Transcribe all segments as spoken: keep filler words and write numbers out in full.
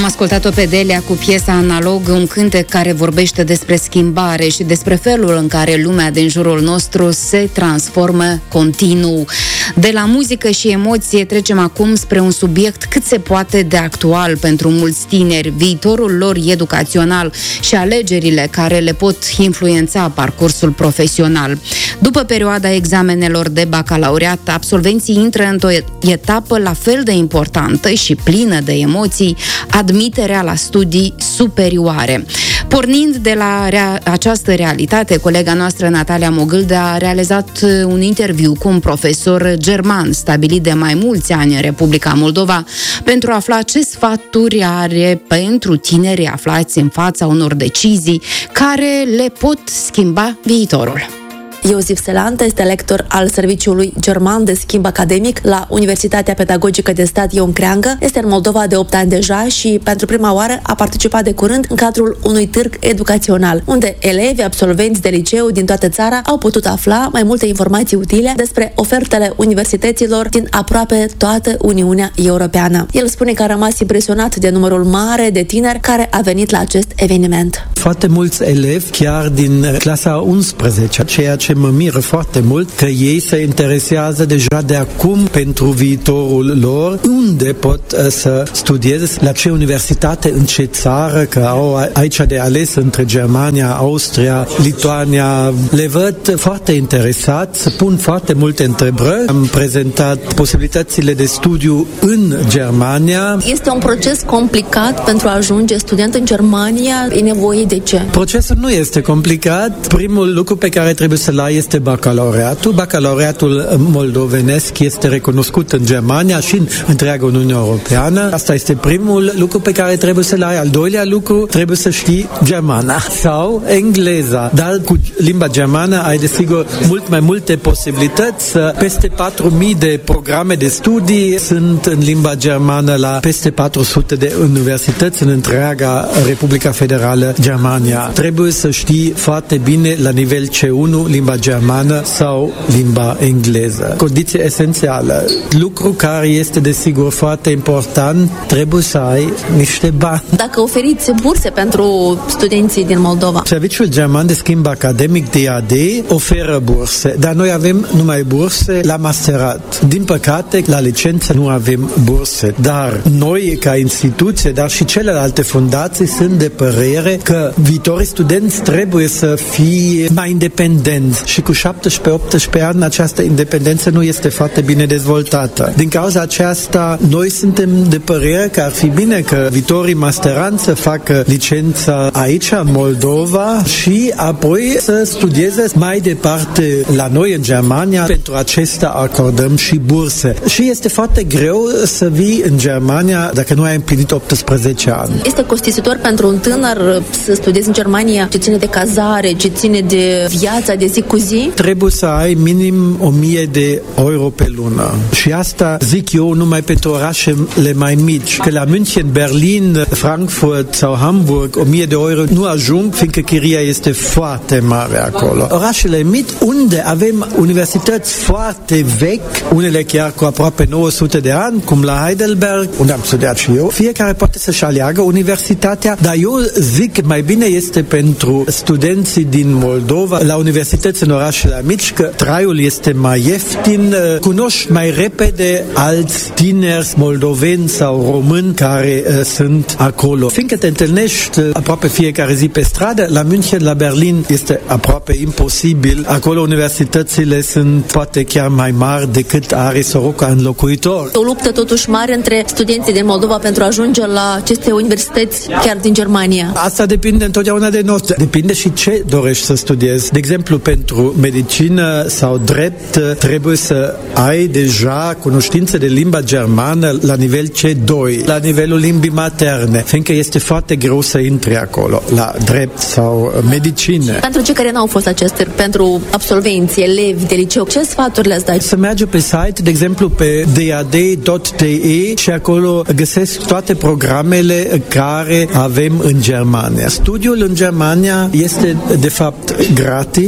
ascultat-o pe Delia cu piesa Analog, un cântec care vorbește despre schimbare și despre felul în care lumea din jurul nostru se transformă continuu. De la muzică și emoție trecem acum spre un subiect cât se poate de actual pentru mulți tineri, viitorul lor educațional și alegerile care le pot influența parcursul profesional. După perioada examenelor de bacalaureat, absolvenții intră într-o etapă la fel de importantă și plină de emoții, admiterea la studii superioare. Pornind de la rea- această realitate, colega noastră Natalia Mogâldea a realizat un interviu cu un profesor german stabilit de mai mulți ani în Republica Moldova pentru a afla ce sfaturi are pentru tinerii aflați în fața unor decizii care le pot schimba viitorul. Iosif Selanta este lector al Serviciului German de Schimb Academic la Universitatea Pedagogică de Stat Ion Creangă. Este în Moldova de opt ani deja și pentru prima oară a participat de curând în cadrul unui târg educațional, unde elevi absolvenți de liceu din toată țara au putut afla mai multe informații utile despre ofertele universităților din aproape toată Uniunea Europeană. El spune că a rămas impresionat de numărul mare de tineri care a venit la acest eveniment. Foarte mulți elevi, chiar din clasa a unsprezecea, ceea ce mă miră foarte mult, că ei se interesează deja de acum pentru viitorul lor, unde pot uh, să studieze, la ce universitate, în ce țară, că au aici de ales între Germania, Austria, Lituania. Le văd foarte interesați, pun foarte multe întrebări. Am prezentat posibilitățile de studiu în Germania. Este un proces complicat pentru a ajunge student în Germania. E nevoie de ce? Procesul nu este complicat. Primul lucru pe care trebuie să-l ai este bacalaureatul. Bacalaureatul moldovenesc este recunoscut în Germania și în întreaga Uniune Europeană. Asta este primul lucru pe care trebuie să-l ai. Al doilea lucru, trebuie să știi germana sau engleza. Dar cu limba germană ai desigur mult mai multe posibilități. Peste patru mii de programe de studii sunt în limba germană la peste patru sute de universități în întreaga Republica Federală Germania. Trebuie să știi foarte bine la nivel C unu limba germană sau limba engleză. Condiție esențială. Lucru care este desigur foarte important, trebuie să ai niște bani. Dacă oferiți burse pentru studenții din Moldova? Serviciul German de Schimb Academic D A D oferă burse, dar noi avem numai burse la masterat. Din păcate, la licență nu avem burse, dar noi ca instituție, dar și celelalte fundații sunt de părere că viitorii studenți trebuie să fie mai independenți și cu șaptesprezece optsprezece ani această independență nu este foarte bine dezvoltată. Din cauza aceasta, noi suntem de părere că ar fi bine că viitorii masteranți să facă licența aici, în Moldova, și apoi să studieze mai departe la noi în Germania. Pentru acesta acordăm și burse. Și este foarte greu să vii în Germania dacă nu ai împlinit optsprezece ani. Este costisitor pentru un tânăr să studiezi în Germania ce ține de cazare, ce ține de viața de zi cu zi? Trebuie să ai minim o mie de euro pe lună. Și asta zic eu numai pentru orașele mai mici. Că la München, Berlin, Frankfurt sau Hamburg o mie de euro nu ajung, fiindcă chiria este foarte mare acolo. Orașele mici, unde avem universități foarte vechi, unele chiar cu aproape nouă sute de ani, cum la Heidelberg, unde am studiat și eu, fiecare poate să-și aleagă universitatea, dar eu zic mai bine este pentru studenții din Moldova la universități în orașele mici, că traiul este mai ieftin, cunoști mai repede alți tineri moldoveni sau români care uh, sunt acolo. Fiindcă te întâlnești uh, aproape fiecare zi pe stradă, la München, la Berlin este aproape imposibil. Acolo universitățile sunt poate chiar mai mari decât are Soroca în locuitor. O luptă totuși mare între studenții din Moldova pentru a ajunge la aceste universități chiar din Germania. Asta depinde întotdeauna de note. Depinde și ce dorești să studiezi. De exemplu, pentru medicină sau drept, trebuie să ai deja cunoștințe de limba germană la nivel C doi, la nivelul limbii materne, fiindcă este foarte greu să intri acolo, la drept sau medicină. Pentru cei care n-au fost aceste, pentru absolvenți, elevi de liceu, ce sfaturi le-ați dat? Să merge pe site, de exemplu pe d a d punct d e și acolo găsesc toate programele care avem în Germania. Studiul în Germania este de fapt gratis, în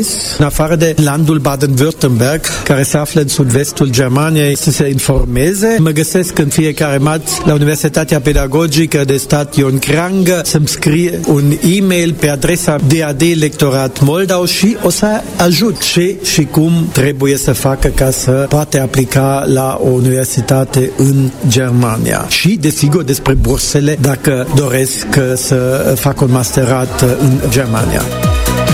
afară de landul Baden-Württemberg, care se află în sud-vestul Germaniei, să se informeze. Mă găsesc în fiecare marți la Universitatea Pedagogică de Stat Ion Creangă, să-mi scrie un e-mail pe adresa D A D Lectorat Moldau și o să ajut ce și cum trebuie să facă ca să poate aplica la o universitate în Germania. Și, desigur, despre bursele dacă doresc să facă un masterat în Germania.